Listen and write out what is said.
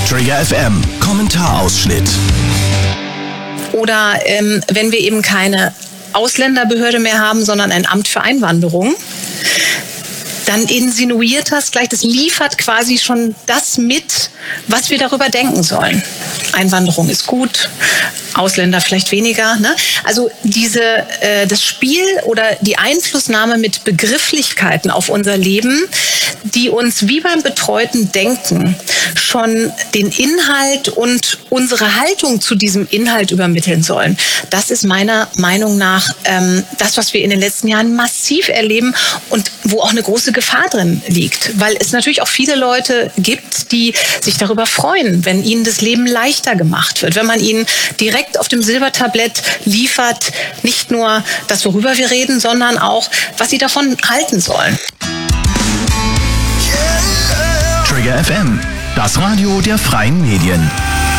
Trigger FM, Kommentarausschnitt. Oder wenn wir eben keine Ausländerbehörde mehr haben, sondern ein Amt für Einwanderung, dann insinuiert das gleich, das liefert quasi schon das mit, was wir darüber denken sollen. Einwanderung ist gut, Ausländer vielleicht weniger. Ne? Also das Spiel oder die Einflussnahme mit Begrifflichkeiten auf unser Leben, die uns wie beim betreuten Denken schon den Inhalt und unsere Haltung zu diesem Inhalt übermitteln sollen. Das ist meiner Meinung nach das, was wir in den letzten Jahren massiv erleben und wo auch eine große Gefahr drin liegt. Weil es natürlich auch viele Leute gibt, die sich darüber freuen, wenn ihnen das Leben leichter gemacht wird, wenn man ihnen direkt auf dem Silbertablett liefert, nicht nur das, worüber wir reden, sondern auch, was sie davon halten sollen. Trigger FM, das Radio der freien Medien.